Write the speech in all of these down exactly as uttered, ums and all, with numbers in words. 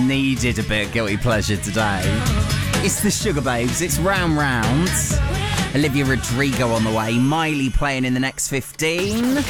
needed a bit of guilty pleasure today. It's the Sugar Babes, it's Round Round. Olivia Rodrigo on the way, Miley playing in the next fifteen.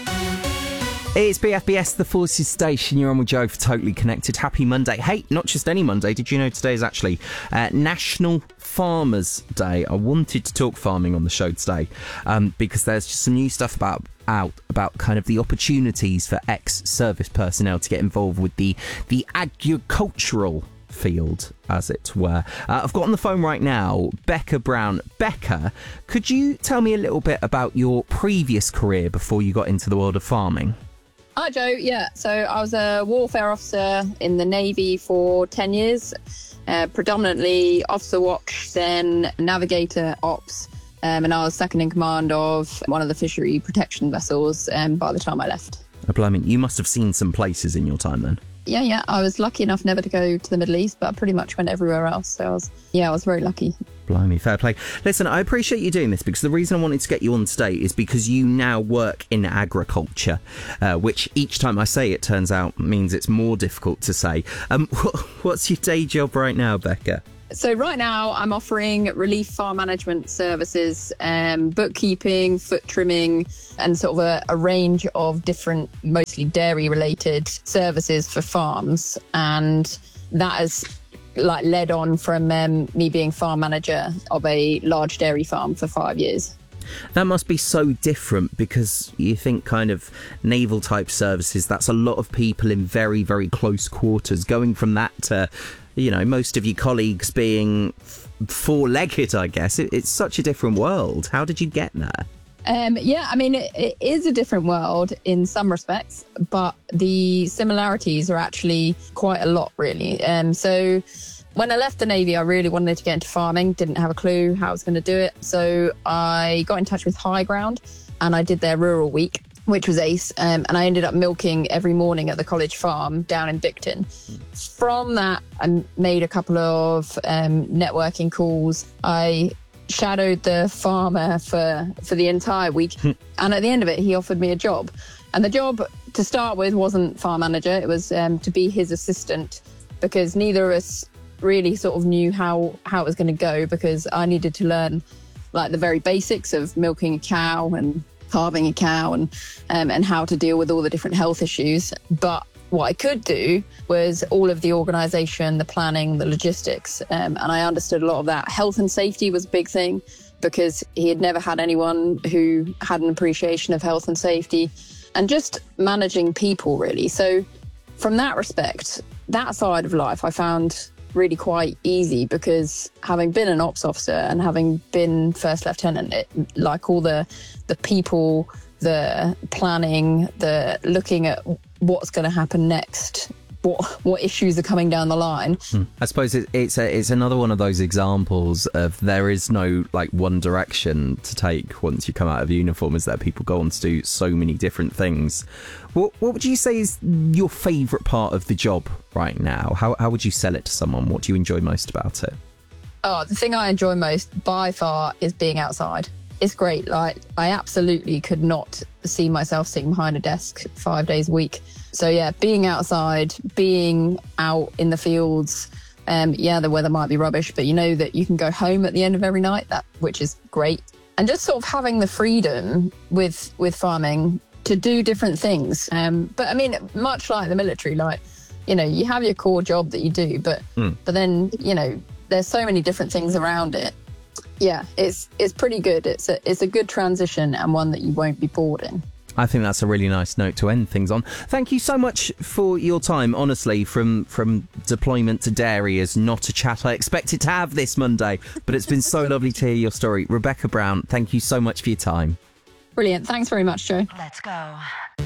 It's B F B S, the Forces Station. You're on with Joe for Totally Connected. Happy Monday. Hey, not just any Monday. Did you know today is actually uh, National Farmers Day? I wanted to talk farming on the show today um, because there's just some new stuff about out about kind of the opportunities for ex-service personnel to get involved with the the agricultural field, as it were. Uh, I've got on the phone right now Becca Brown. Becca, could you tell me a little bit about your previous career before you got into the world of farming? Hi, Joe. Yeah, so I was a warfare officer in the Navy for ten years, uh, predominantly officer watch, then navigator ops, um, and I was second in command of one of the fishery protection vessels um, by the time I left. Oh, blimey, you must have seen some places in your time then. Yeah, yeah. I was lucky enough never to go to the Middle East, but I pretty much went everywhere else. So I was, yeah, I was very lucky. Blimey, fair play. Listen, I appreciate you doing this because the reason I wanted to get you on today is because you now work in agriculture, uh, which each time I say it turns out means it's more difficult to say. Um, what's your day job right now, Becca? So right now I'm offering relief farm management services, um, bookkeeping, foot trimming, and sort of a, a range of different, mostly dairy related services for farms. And that has like led on from um, me being farm manager of a large dairy farm for five years. That must be so different because you think kind of naval type services, that's a lot of people in very, very close quarters. Going from that to, you know, most of your colleagues being f- four-legged, I guess. It, it's such a different world. How did you get there? Um, yeah, I mean, it, it is a different world in some respects, but the similarities are actually quite a lot, really. Um, so when I left the Navy, I really wanted to get into farming, didn't have a clue how I was going to do it. So I got in touch with High Ground and I did their Rural Week, which was ace. Um, and I ended up milking every morning at the college farm down in Bicton. From that, I made a couple of um, networking calls. I shadowed the farmer for, for the entire week. And at the end of it, he offered me a job. And the job to start with wasn't farm manager. It was um, to be his assistant because neither of us really sort of knew how, how it was going to go because I needed to learn like the very basics of milking a cow and calving a cow and um, and how to deal with all the different health issues. But what I could do was all of the organisation, the planning, the logistics, um, and I understood a lot of that. Health and safety was a big thing because he had never had anyone who had an appreciation of health and safety and just managing people, really. So from that respect, that side of life I found really quite easy because having been an ops officer and having been first lieutenant, it, like all the the people, the planning, the looking at what's going to happen next, what what issues are coming down the line. Hmm. I suppose it, it's a, it's another one of those examples of there is no like one direction to take once you come out of uniform, is that people go on to do so many different things. What what would you say is your favourite part of the job right now? How how would you sell it to someone? What do you enjoy most about it? Oh, the thing I enjoy most by far is being outside. It's great. Like, I absolutely could not see myself sitting behind a desk five days a week. So yeah, being outside, being out in the fields, um, yeah, the weather might be rubbish, but you know that you can go home at the end of every night, that which is great. And just sort of having the freedom with with farming to do different things. Um, but I mean, much like the military, like, you know, you have your core job that you do, but mm. but then, you know, there's so many different things around it. Yeah, it's it's pretty good. It's a it's a good transition and one that you won't be bored in. I think that's a really nice note to end things on. Thank you so much for your time. Honestly, from from deployment to dairy is not a chat I expected to have this Monday, but it's been so lovely to hear your story. Rebecca Brown, thank you so much for your time. Brilliant. Thanks very much, Joe. Let's go.